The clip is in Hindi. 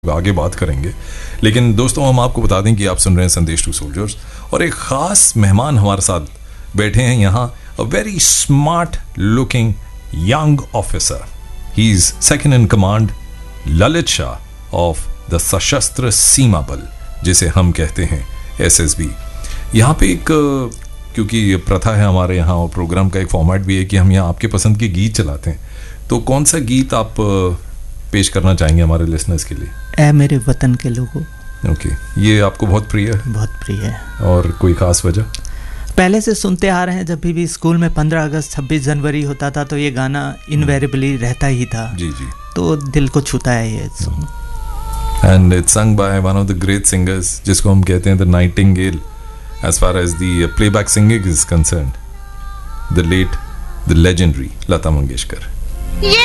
आगे बात करेंगे, लेकिन दोस्तों हम आपको बता दें कि आप सुन रहे हैं संदेश टू सोल्जर्स और एक ख़ास मेहमान हमारे साथ बैठे हैं यहाँ. A very smart looking young officer. He is second in command Lalit Shah of the सशस्त्र सीमा बल, जिसे हम कहते हैं SSB. यहाँ पे एक क्योंकि ये प्रथा है हमारे यहाँ और प्रोग्राम का एक फॉर्मेट भी है कि हम यहाँ आपके पसंद के गीत चलाते हैं. तो कौन सा गीत आप पेश करना चाहेंगे हमारे लिसनर्स के लिए? ऐ मेरे वतन के लोगों. ओके, ये आपको बहुत प्रिय है? बहुत प्रिय है. और कोई खास वजह? पहले से सुनते आ रहे हैं. जब भी स्कूल में 15 अगस्त 26 जनवरी होता था तो ये गाना इनवेरिएबली रहता ही था. जी जी. तो दिल को छूता है ये song. And it's सung by one of the great singers जिसको हम कहते हैं the Nightingale as far as the playback singing is concerned, the late, the legendary Lata Mangeshkar.